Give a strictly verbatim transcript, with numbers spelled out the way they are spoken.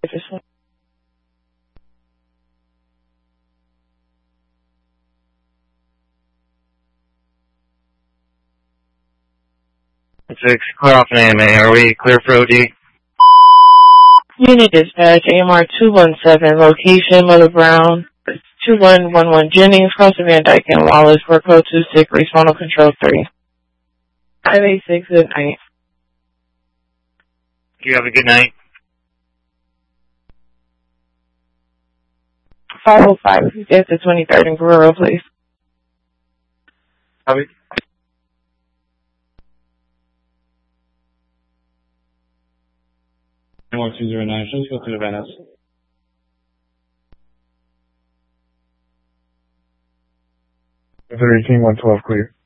Six, clear off an A M A. Are we clear for O D? Unit dispatch, A M R two one seven, location, Mother Brown, two one one one Jennings, cross of Van Dyke and Wallace, for code two six, respond on control three. five eight six, good night. You have a good night. five oh five, get the twenty-third in Guerrero, please. Copy. one two zero nine, please go to the Venice. thirteen one twelve, clear.